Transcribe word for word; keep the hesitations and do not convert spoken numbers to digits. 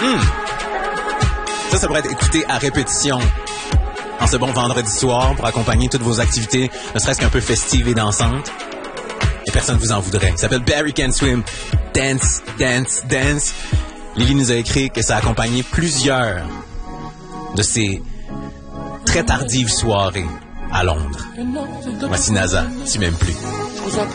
Hmm. Ça, ça pourrait être écouté à répétition en ce bon vendredi soir pour accompagner toutes vos activités, ne serait-ce qu'un peu festives et dansantes. Et personne ne vous en voudrait. Il s'appelle Barry Can Swim. Dance, dance, dance. Lily nous a écrit que ça a accompagné plusieurs de ces très tardives soirées à Londres. Voici NASA, si même plus.